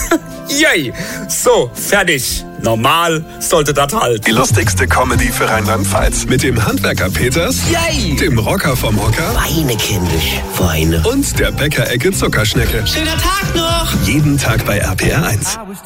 Yay! So, fertig. Normal sollte das halt. Die lustigste Comedy für Rheinland-Pfalz. Mit dem Handwerker Peters, Yay! dem Rocker vom Hocker Weine, kindisch, Weine. und der Bäckerecke Zuckerschnecke. Schöner Tag noch! Jeden Tag bei RPR 1.